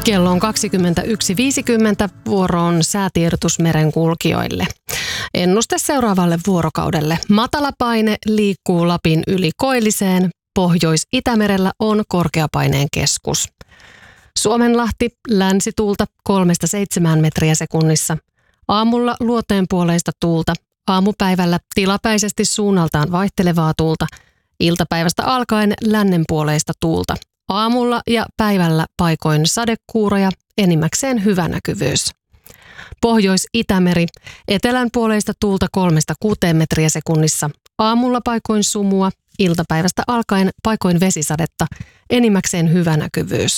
Kello on 21.50, vuoro on säätiedotus merenkulkijoille. Ennuste seuraavalle vuorokaudelle. Matala paine liikkuu Lapin yli Koilliseen. Pohjois-Itämerellä on korkeapaineen keskus. Suomenlahti länsituulta 3-7 metriä sekunnissa. Aamulla luoteenpuoleista tuulta. Aamupäivällä tilapäisesti suunnaltaan vaihtelevaa tuulta. Iltapäivästä alkaen lännenpuoleista tuulta. Aamulla ja päivällä paikoin sadekuuroja, enimmäkseen hyvä näkyvyys. Pohjois-Itämeri, etelänpuoleista tuulta 3-6 metriä sekunnissa. Aamulla paikoin sumua, iltapäivästä alkaen paikoin vesisadetta, enimmäkseen hyvä näkyvyys.